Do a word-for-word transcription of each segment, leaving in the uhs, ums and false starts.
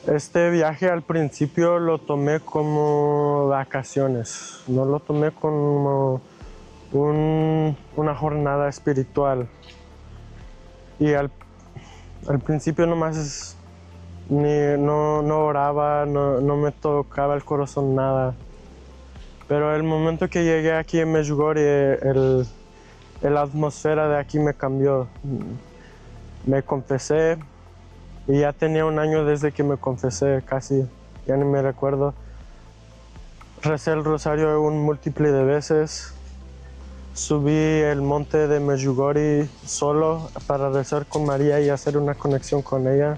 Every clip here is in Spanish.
Este viaje al principio lo tomé como vacaciones, no lo tomé como un- una jornada espiritual. Y al, al principio nomás es- ni, no, no oraba, no, no me tocaba el corazón nada. Pero el momento que llegué aquí en Medjugorje, el, la atmósfera de aquí me cambió. Me confesé y ya tenía un año desde que me confesé, casi, ya ni me recuerdo. Recé el rosario un múltiple de veces. Subí el monte de Medjugorje solo para rezar con María y hacer una conexión con ella.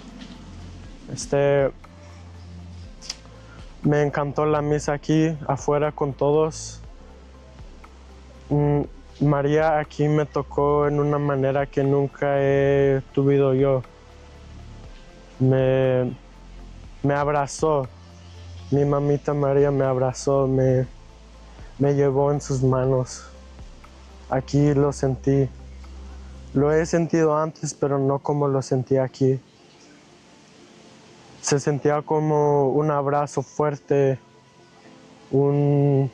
Este, me encantó la misa aquí, afuera con todos. Mm, María aquí me tocó en una manera que nunca he tuvido yo. Me, me abrazó, mi mamita María me abrazó, me, me llevó en sus manos. Aquí lo sentí. Lo he sentido antes, pero no como lo sentí aquí. Se sentía como un abrazo fuerte, un...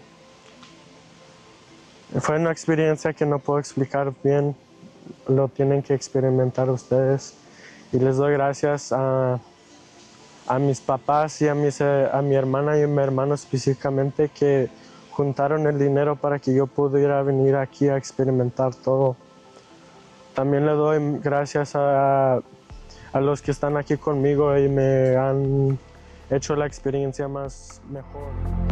Fue una experiencia que no puedo explicar bien, lo tienen que experimentar ustedes. Y les doy gracias a, a mis papás y a, mis, a mi hermana y a mi hermano específicamente que juntaron el dinero para que yo pudiera venir aquí a experimentar todo. También le doy gracias a, a los que están aquí conmigo y me han hecho la experiencia más mejor.